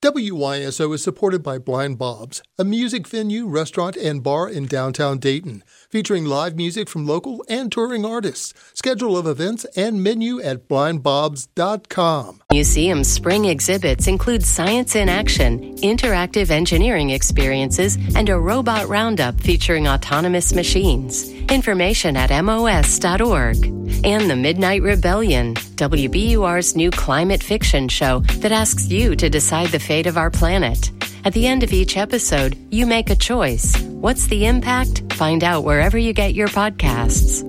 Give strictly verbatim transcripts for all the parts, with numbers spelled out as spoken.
W Y S O is supported by Blind Bob's, a music venue, restaurant, and bar in downtown Dayton, featuring live music from local and touring artists. Schedule of events and menu at blind bobs dot com. Museum spring exhibits include Science in Action, interactive engineering experiences, and a robot roundup featuring autonomous machines. Information at M O S dot org. And The Midnight Rebellion, W B U R's new climate fiction show that asks you to decide the fate of our planet. At the end of each episode, you make a choice. What's the impact? Find out wherever you get your podcasts.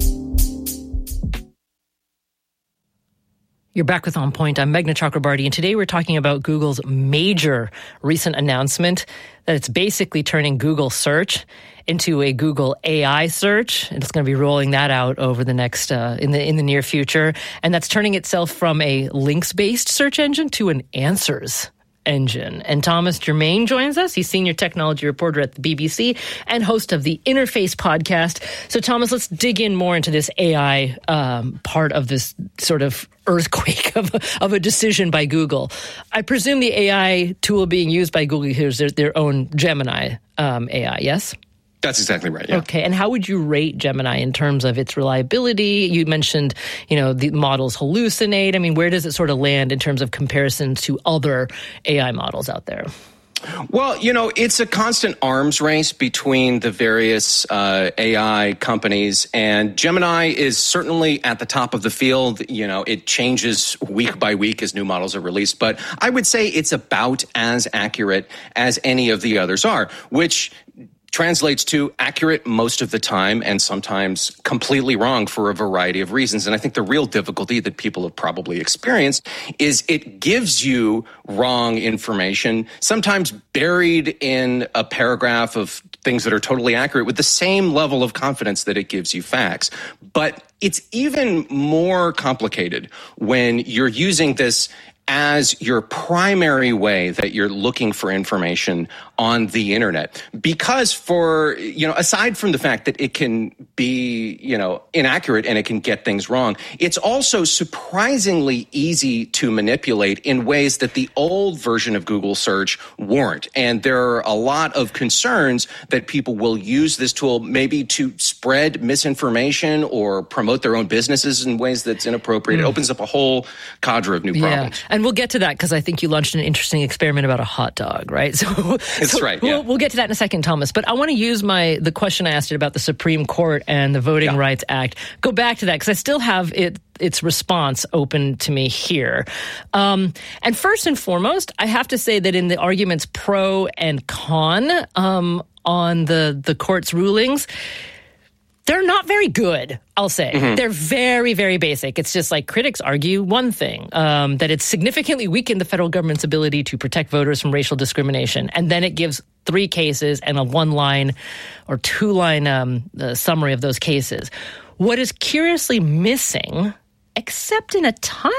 You're back with On Point. I'm Meghna Chakrabarty, and today we're talking about Google's major recent announcement that it's basically turning Google Search into a Google A I search, and it's going to be rolling that out over the next uh, in the in the near future, and that's turning itself from a links-based search engine to an answers engine. And Thomas Germain joins us. He's senior technology reporter at the B B C and host of the Interface podcast. So, Thomas, let's dig in more into this A I um, part of this sort of earthquake of, of a decision by Google. I presume the A I tool being used by Google here is their, their own Gemini um, A I, yes? That's exactly right, yeah. Okay, and how would you rate Gemini in terms of its reliability? You mentioned, you know, the models hallucinate. I mean, where does it sort of land in terms of comparison to other A I models out there? Well, you know, it's a constant arms race between the various uh, A I companies, and Gemini is certainly at the top of the field. You know, it changes week by week as new models are released, but I would say it's about as accurate as any of the others are, which translates to accurate most of the time and sometimes completely wrong for a variety of reasons. And I think the real difficulty that people have probably experienced is it gives you wrong information, sometimes buried in a paragraph of things that are totally accurate with the same level of confidence that it gives you facts. But it's even more complicated when you're using this as your primary way that you're looking for information on the internet. Because for, you know, aside from the fact that it can be, you know, inaccurate and it can get things wrong, it's also surprisingly easy to manipulate in ways that the old version of Google Search weren't. And there are a lot of concerns that people will use this tool maybe to spread misinformation or promote their own businesses in ways that's inappropriate. Mm. It opens up a whole cadre of new problems. Yeah. And we'll get to that because I think you launched an interesting experiment about a hot dog, right? So That's so right, yeah. We'll, we'll get to that in a second, Thomas. But I want to use my the question I asked you about the Supreme Court and the Voting yeah. Rights Act. Go back to that because I still have it its response open to me here. Um, and first and foremost, I have to say that in the arguments pro and con um, on the the court's rulings, they're not very good, I'll say. Mm-hmm. They're very, very basic. It's just like critics argue one thing, um, that it's significantly weakened the federal government's ability to protect voters from racial discrimination. And then it gives three cases and a one-line or two-line um, uh, summary of those cases. What is curiously missing, except in a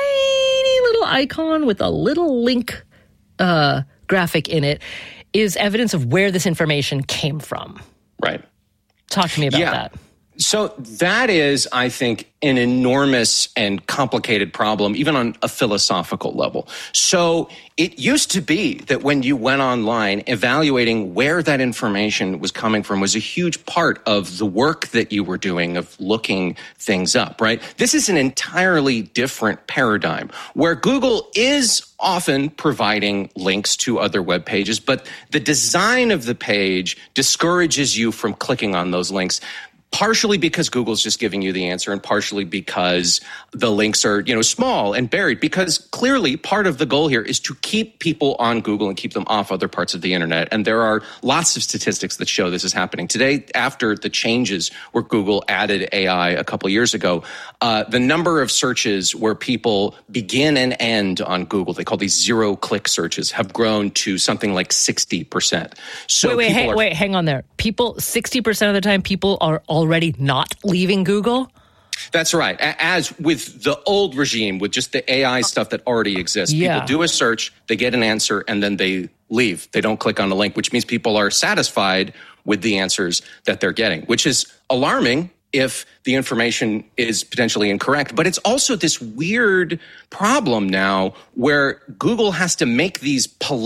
tiny little icon with a little link uh, graphic in it, is evidence of where this information came from. Right. Talk to me about yeah. that. So that is, I think, an enormous and complicated problem, even on a philosophical level. So it used to be that when you went online, evaluating where that information was coming from was a huge part of the work that you were doing of looking things up, right? This is an entirely different paradigm where Google is often providing links to other web pages, but the design of the page discourages you from clicking on those links. Partially because Google's just giving you the answer and partially because the links are, you know, small and buried, because clearly part of the goal here is to keep people on Google and keep them off other parts of the internet. And there are lots of statistics that show this is happening. Today, after the changes where Google added A I a couple of years ago, uh, the number of searches where people begin and end on Google, they call these zero-click searches, have grown to something like sixty percent. So wait, wait, hey, are- wait, hang on there. People, sixty percent of the time, people are already not leaving Google? That's right. As with the old regime, with just the A I stuff that already exists, yeah. people do a search, they get an answer, and then they leave. They don't click on a link, which means people are satisfied with the answers that they're getting, which is alarming if the information is potentially incorrect. But it's also this weird problem now where Google has to make these polite